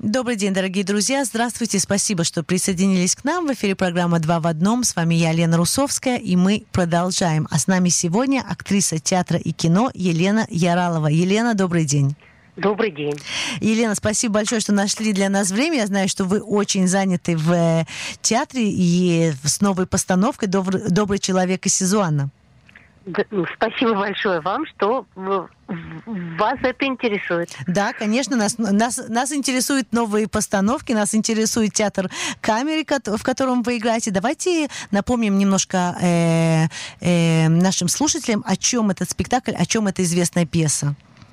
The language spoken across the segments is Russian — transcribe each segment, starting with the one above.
Добрый день, дорогие друзья. Здравствуйте. Спасибо, что присоединились к нам. В эфире программа «Два в одном». С вами я, Лена Русовская, и мы продолжаем. А с нами сегодня актриса театра и кино Елена Яралова. Елена, добрый день. Добрый день. Елена, спасибо большое, что нашли для нас время. Я знаю, что вы очень заняты в театре и с новой постановкой «Добрый человек» из Сизуана. Спасибо большое вам, что вас это интересует. Да, конечно, нас интересуют новые постановки, нас интересует театр камеры, в котором вы играете. Давайте напомним немножко нашим слушателям, о чем этот спектакль, о чем эта известная пьеса.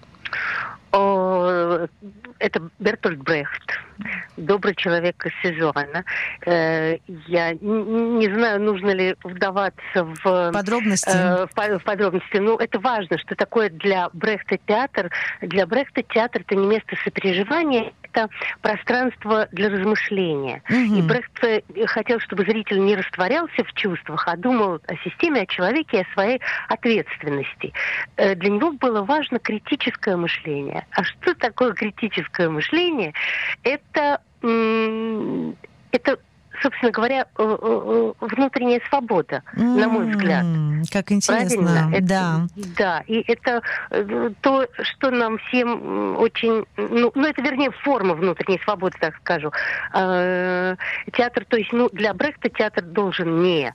Это Бертольд Брехт, «Добрый человек из Сизуана». Я не знаю, нужно ли вдаваться в подробности. Но это важно, что такое для Брехта театр. Для Брехта театр – это не место сопереживания, это пространство для размышления. И Брехт хотел, чтобы зритель не растворялся в чувствах, а думал о системе, о человеке и о своей ответственности. Для него было важно критическое мышление. А что такое критическое мышление? Это, собственно говоря, внутренняя свобода, на мой взгляд. Как интересно. Правильно? Да, и это то, что нам всем очень... это, вернее, форма внутренней свободы, так скажу. Театр, то есть, для Брехта театр должен не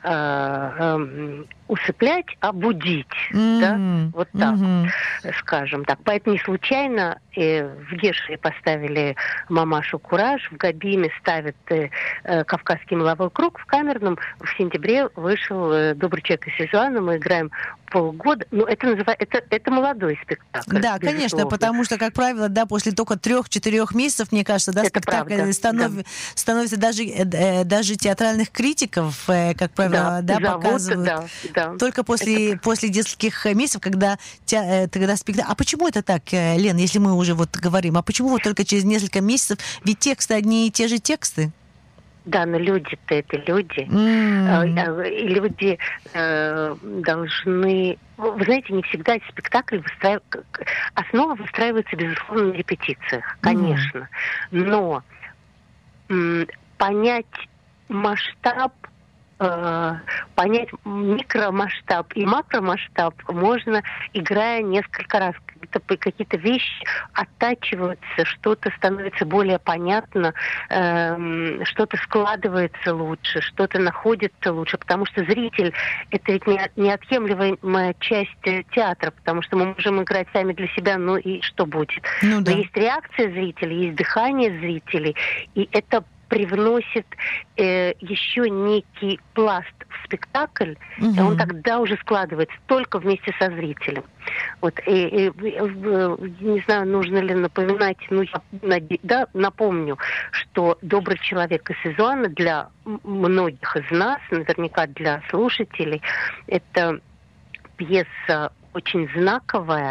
усыплять, а будить. Да? Вот так, скажем так. Поэтому не случайно в Гешеве поставили «Мамашу Кураж», в Габиме ставят «Кавказский меловой круг», в Камерном в сентябре вышел «Добрый человек из Сизуана». Мы играем полгода. Это молодой спектакль. Да, безусловно. Конечно, потому что, как правило, после только 3-4 месяцев, мне кажется, спектакль становится даже театральных критиков, как правило, показывают. Только после нескольких месяцев, когда спектакль... А почему это так, Лен, если мы уже говорим? А почему только через несколько месяцев? Ведь тексты одни и те же тексты. Да, но люди-то это люди. И люди должны... Вы знаете, не всегда спектакль основа выстраивается, безусловно, на репетициях, конечно. Но понять масштаб, понять микромасштаб и макромасштаб можно, играя несколько раз. Какие-то вещи оттачиваются, что-то становится более понятно, что-то складывается лучше, что-то находится лучше, потому что зритель – это ведь неотъемлемая часть театра, потому что мы можем играть сами для себя, и что будет? Но есть реакция зрителей, есть дыхание зрителей, и это привносит еще некий пласт в спектакль, и он тогда уже складывается только вместе со зрителем. Не знаю, нужно ли напоминать, напомню, что «Добрый человек из Сизуана» для многих из нас, наверняка для слушателей, это пьеса очень знаковая,